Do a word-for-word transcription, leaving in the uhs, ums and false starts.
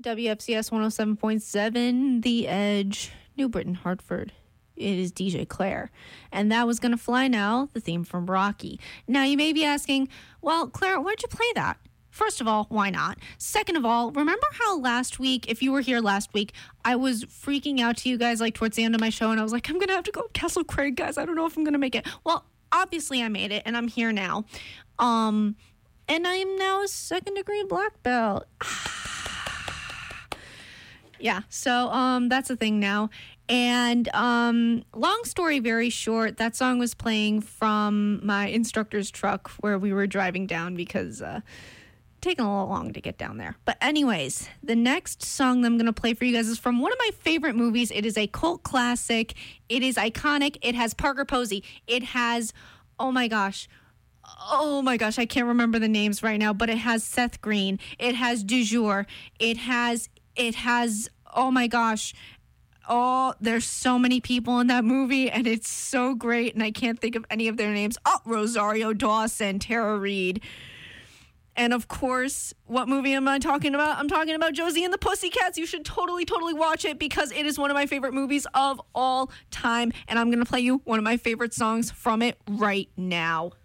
W F C S one oh seven point seven, The Edge, New Britain, Hartford. It is D J Claire. And that was Gonna Fly Now, the theme from Rocky. Now, you may be asking, well, Claire, why'd you play that? First of all, why not? Second of all, remember how last week, if you were here last week, I was freaking out to you guys like towards the end of my show, and I was like, I'm going to have to go to Castle Craig, guys. I don't know if I'm going to make it. Well, obviously I made it, and I'm here now. Um, and I am now a second degree black belt. Yeah, so um, that's a thing now. And um, long story very short, that song was playing from my instructor's truck where we were driving down because uh, taking a little long to get down there. But anyways, the next song that I'm going to play for you guys is from one of my favorite movies. It is a cult classic. It is iconic. It has Parker Posey. It has, oh my gosh, oh my gosh, I can't remember the names right now, but it has Seth Green. It has Du Jour. It has, it has, oh my gosh, oh, there's so many people in that movie, and it's so great, and I can't think of any of their names. Oh, Rosario Dawson, Tara Reid. And, of course, what movie am I talking about? I'm talking about Josie and the Pussycats. You should totally, totally watch it because it is one of my favorite movies of all time, and I'm going to play you one of my favorite songs from it right now.